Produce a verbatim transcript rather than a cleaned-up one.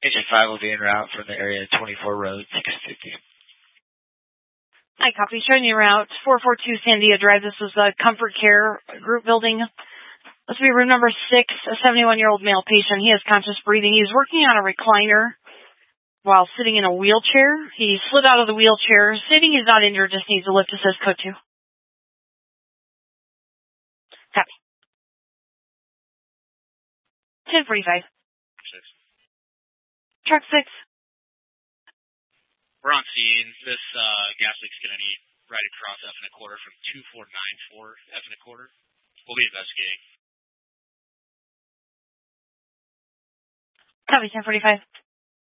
Agent five will be en route from the area twenty-four road, six fifty. Hi, copy. Showing you route four four two Sandia Drive. This was a Comfort Care group building. This will be room number six, a seventy-one-year-old male patient. He has conscious breathing. He's working on a recliner while sitting in a wheelchair. He slid out of the wheelchair, stating he's not injured, just needs a lift. It says code two. Copy. ten forty-five. Six. Truck six. We're on scene. This uh, gas leak's going to be right across F and a quarter from two four nine four F and a quarter. We'll be investigating. Copy, ten forty-five.